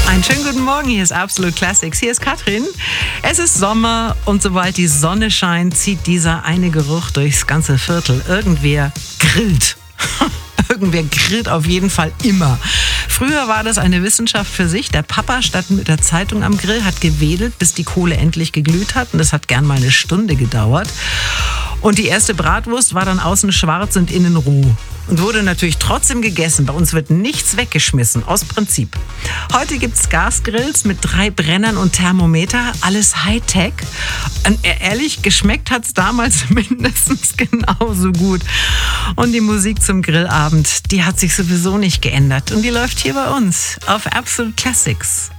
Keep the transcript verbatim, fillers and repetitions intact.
Einen schönen guten Morgen, hier ist Absolute Classics. Hier ist Katrin. Es ist Sommer und sobald die Sonne scheint, zieht dieser eine Geruch durchs ganze Viertel. Irgendwer grillt. Irgendwer grillt auf jeden Fall immer. Früher war das eine Wissenschaft für sich. Der Papa stand mit der Zeitung am Grill, hat gewedelt, bis die Kohle endlich geglüht hat. Und das hat gern mal eine Stunde gedauert. Und die erste Bratwurst war dann außen schwarz und innen roh. Und wurde natürlich trotzdem gegessen. Bei uns wird nichts weggeschmissen, aus Prinzip. Heute gibt's Gasgrills mit drei Brennern und Thermometer. Alles Hightech. Und ehrlich, geschmeckt hat's damals mindestens genauso gut. Und die Musik zum Grillabend, die hat sich sowieso nicht geändert. Und die läuft hier bei uns auf Absolute Classics.